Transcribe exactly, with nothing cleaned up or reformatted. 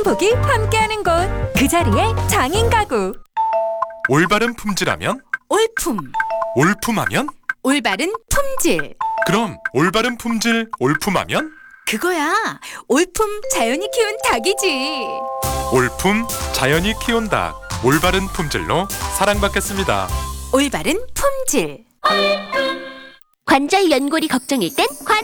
복이 함께하는 곳, 그 자리에 장인 가구. 올바른 품질하면? 올품, 올품하면? 올바른 품질. 그럼 올바른 품질 올품하면? 그거야, 올품 자연이 키운 닭이지. 올품 자연이 키운 닭, 올바른 품질로 사랑받겠습니다. 올바른 품질. 관절 연골이 걱정일 땐 관